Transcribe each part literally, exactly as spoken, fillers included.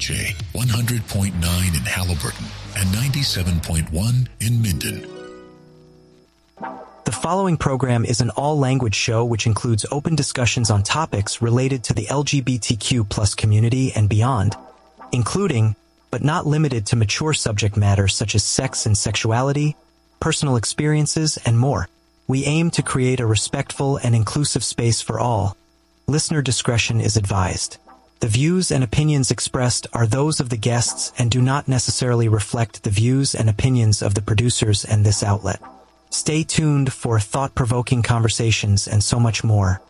H A, one hundred point nine in Halliburton, and ninety-seven point one in Minden. The following program is an all-language show which includes open discussions on topics related to the L G B T Q plus community and beyond, including, but not limited to, mature subject matter such as sex and sexuality, personal experiences, and more. We aim to create a respectful and inclusive space for all. Listener discretion is advised. The views and opinions expressed are those of the guests and do not necessarily reflect the views and opinions of the producers and this outlet. Stay tuned for thought-provoking conversations and so much more.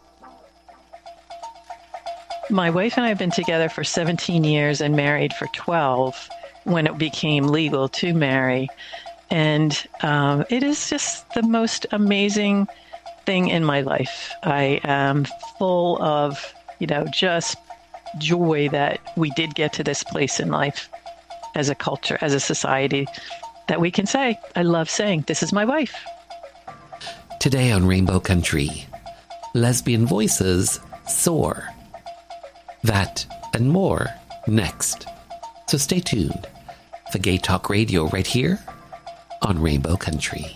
My wife and I have been together for seventeen years and married for twelve when it became legal to marry. And um, it is just the most amazing thing in my life. I am full of, you know, just joy that we did get to this place in life as a culture, as a society, that we can say, I love saying, this is my wife. Today on Rainbow Country, lesbian voices soar. That and more next. So stay tuned for Gay Talk Radio right here on Rainbow Country.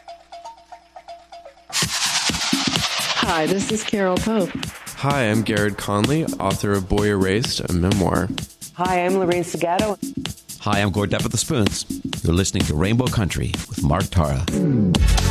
Hi, this is Carol Pope. Hi, I'm Garrett Conley, author of Boy Erased, a memoir. Hi, I'm Lorraine Segato. Hi, I'm Gord Depp of the Spoons. You're listening to Rainbow Country with Mark Tara.